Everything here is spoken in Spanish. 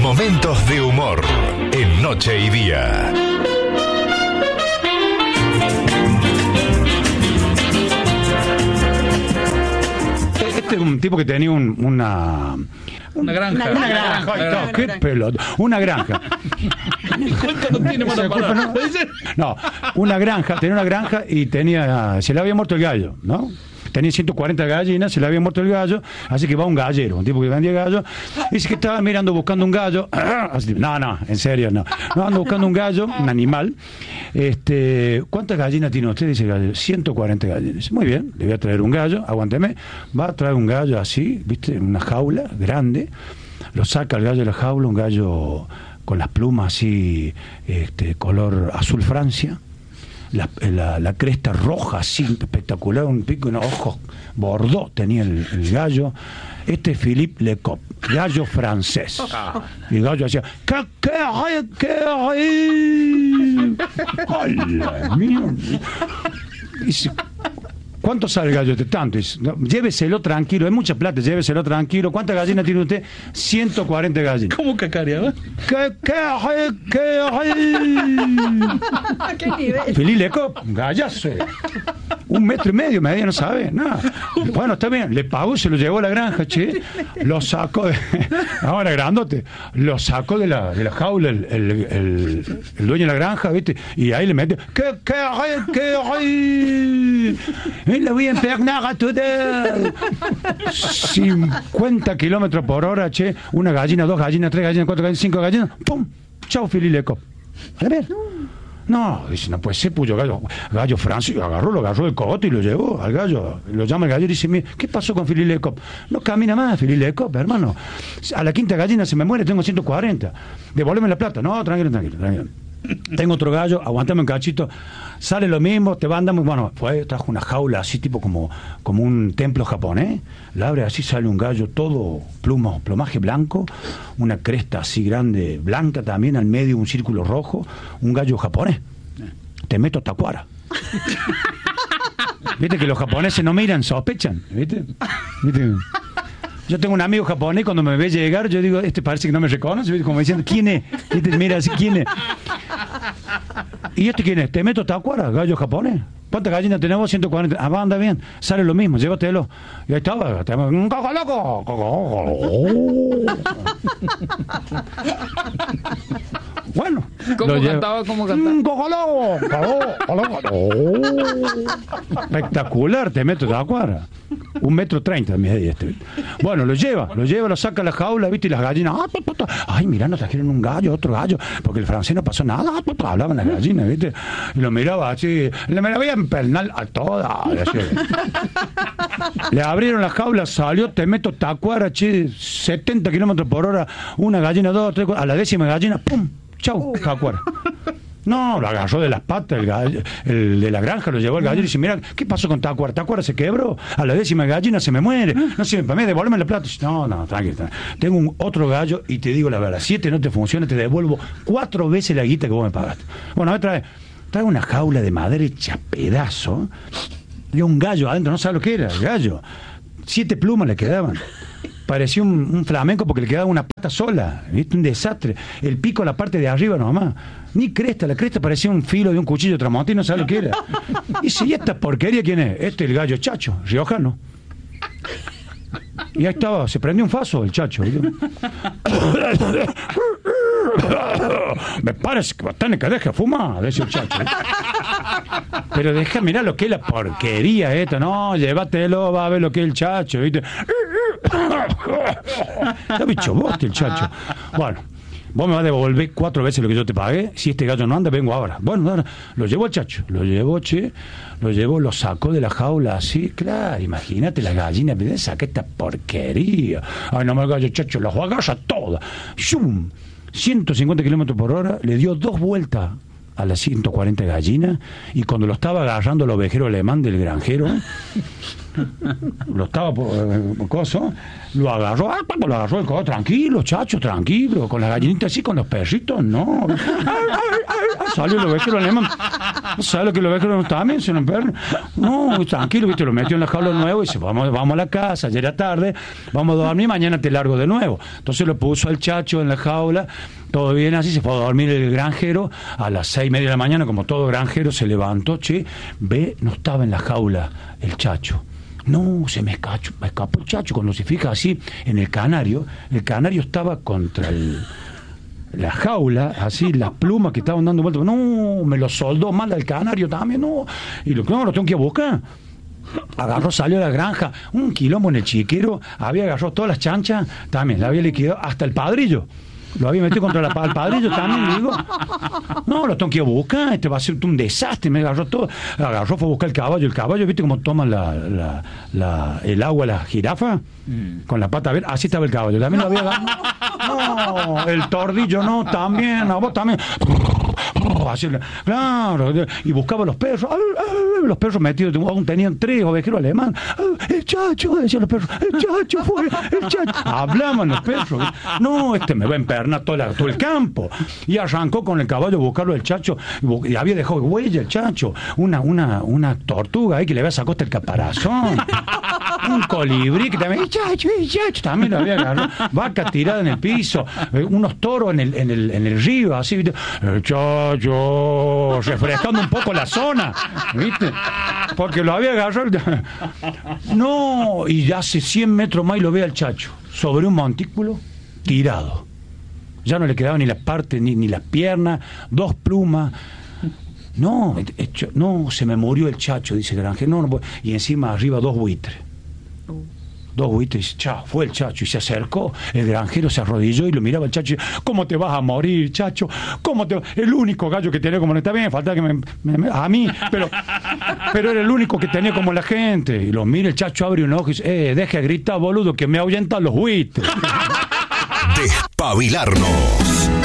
Momentos de humor en Noche y Día. Este es un tipo que tenía una granja. Una granja. Ay, qué pelota. Una granja. No, una granja. Tenía una granja y se le había muerto el gallo, ¿no? Tenía 140 gallinas, se le había muerto el gallo, así que va un gallero, un tipo que vendía gallo, dice que estaba mirando buscando un gallo. No, en serio, no. No, ando buscando un gallo, un animal. ¿Cuántas gallinas tiene usted? Dice el gallo. 140 gallinas. Dice, muy bien, le voy a traer un gallo, aguánteme. Va a traer un gallo así, ¿viste? En una jaula grande. Lo saca el gallo de la jaula, un gallo con las plumas así, color azul Francia. La cresta roja, así, espectacular, un pico y unos ojos bordó tenía el gallo. Este es Philippe Lecoq, gallo francés. Y el gallo hacía ¡hola, mío! Dice, ¿cuánto sale el gallo de tanto? Dice, no, lléveselo tranquilo, es mucha plata, lléveselo tranquilo. ¿Cuántas gallinas tiene usted? 140 gallinas. ¿Cómo cacareaba? ¿Qué nivel? Philippe Lecoq, gallazo. 1,5 metros medía, no sabe, nada. Bueno, está bien, le pagó, se lo llevó a la granja, che. Lo sacó, ahora grandote, lo sacó de la jaula el dueño de la granja, ¿viste? Y ahí le metió, le voy a impregnar a todo. 50 kilómetros por hora, che. Una gallina, 2 gallinas, 3 gallinas, 4 gallinas, 5 gallinas. ¡Pum! Chao, Philippe Lecoq. A ver. No, dice, no puede ser, puyo gallo francés. Lo agarró el cogote y lo llevó al gallo. Lo llama el gallo y dice, mira, ¿qué pasó con Philippe Lecoq? No camina más, Philippe Lecoq, hermano. A la quinta gallina se me muere, tengo 140. Devuélveme la plata. No, tranquilo. Tengo otro gallo, aguántame un cachito. Sale lo mismo, te va andando. Bueno, trajo una jaula así, tipo como un templo japonés. La abre así, sale un gallo todo plumaje blanco, una cresta así grande, blanca también, al medio un círculo rojo, un gallo japonés. Te meto tacuara. Viste que los japoneses no miran, sospechan. ¿Viste? Yo tengo un amigo japonés, cuando me ve llegar, yo digo, parece que no me reconoce, ¿viste? Como diciendo, ¿quién es? ¿Viste? Mira así, ¿quién es? ¿Y quién es? Te meto tacuara, gallo japonés. ¿Cuántas gallinas tenemos? 140. Ah, va, anda bien. Sale lo mismo, llévatelo. Y ahí estaba. ¡Coco loco! Bueno. ¿Cómo cantaba? ¡Coco loco! Espectacular, te meto tacuara. 1,30 m mide Bueno, lo lleva, lo saca a la jaula, ¿viste? Y las gallinas, ay, mirá, nos trajeron un gallo, otro gallo, porque el francés no pasó nada, hablaban las gallinas, ¿viste? Y lo miraba así, me la voy a empernar a todas. Le abrieron la jaula, salió, te meto tacuara, 70 kilómetros por hora, una gallina, 2, 3, 4, a la 10ª gallina, ¡pum! Chau, tacuara. No, lo agarró de las patas el de la granja, lo llevó al gallo y dice, mira, ¿qué pasó con Tacuara? Tacuara se quebró, a la 10ª gallina se me muere, no sirve para mí, devuélveme la plata. No, tranquilo. Tengo otro gallo y te digo la verdad, si no te funciona, te devuelvo 4 veces la guita que vos me pagaste. Bueno, a ver, trae una jaula de madera hecha pedazo, y un gallo adentro, no sabe lo que era, el gallo. 7 plumas le quedaban. Parecía un flamenco porque le quedaba una pata sola, ¿viste? Un desastre. El pico, la parte de arriba nomás. Ni cresta, la cresta parecía un filo de un cuchillo tramontina, no sabe lo que era. Y dice, ¿y esta porquería quién es? Este es el gallo Chacho, riojano. Y ahí estaba, se prendió un faso el Chacho. Me parece que bastante que deja fumar, decía el Chacho. Pero deja, mirá lo que es la porquería esta. No, llévatelo, va a ver lo que es el Chacho, ¿viste? Está bicho boste el Chacho. Bueno, vos me vas a devolver 4 veces lo que yo te pagué. Si este gallo no anda, vengo ahora. Bueno, ahora lo llevó el Chacho. Lo sacó de la jaula así. Claro, imagínate la gallina. Saca esta porquería. Ay, no me gallo, Chacho, las agarra todas. ¡Shum! 150 kilómetros por hora. Le dio 2 vueltas a las 140 gallinas. Y cuando lo estaba agarrando el ovejero alemán del granjero, lo estaba por coso, lo agarró el coso, tranquilo, chacho, tranquilo, con la gallinita así, con los perritos, no. Salió el ovejero alemán. ¿Sabes lo que el ovejero también se lo perro? No, tranquilo, viste, lo metió en la jaula de nuevo y dice, vamos a la casa, ya era tarde, vamos a dormir, mañana te largo de nuevo. Entonces lo puso al chacho en la jaula, todo bien así, se fue a dormir el granjero, a las 6:30 de la mañana, como todo granjero, se levantó, no estaba en la jaula el chacho. No, se me escapó el chacho. Cuando se fija así en el canario estaba contra la jaula, así, las plumas que estaban dando vueltas. No, me lo soldó mal al canario también, no. Y lo tengo que ir a buscar. Agarró, salió a la granja, un quilombo en el chiquero, había agarrado todas las chanchas, también, la había liquidado, hasta el padrillo. Lo había metido contra el padrillo también, digo. No, lo tengo que ir a buscar, este va a ser un desastre, me agarró todo. Agarró, fue a buscar el caballo, ¿viste cómo toman el agua la jirafa? Con la pata verde, así estaba el caballo, también lo había agarrado. No, el tordillo no, también, a vos también. Así, claro, y buscaba los perros metidos, tenían 3 ovejeros alemán. El chacho, decían los perros, el chacho fue, el chacho. Hablaban los perros. No, me va a empernar todo el campo. Y arrancó con el caballo a buscarlo el chacho, y había dejado huella el chacho, una tortuga ahí que le había sacado hasta el caparazón. Un colibrí que también, el chacho, también lo había agarrado. Vaca tirada en el piso, unos toros en el río, así, ¿viste? El chacho, refrescando un poco la zona, ¿viste? Porque lo había agarrado. No, y hace 100 metros más y lo ve al chacho, sobre un montículo, tirado. Ya no le quedaba ni las partes, ni las piernas, 2 plumas. No, se me murió el chacho, dice el granjero. No, y encima arriba 2 buitres. 2 buitres, chao, fue el chacho, y se acercó, el granjero se arrodilló y lo miraba al chacho, y, ¿cómo te vas a morir, chacho? El único gallo que tenía como no está bien, falta que a mí, pero era el único que tenía como la gente, y lo mira, el chacho abre un ojo y dice, deja de gritar, boludo, que me ahuyentan los buitres. Despabilarnos.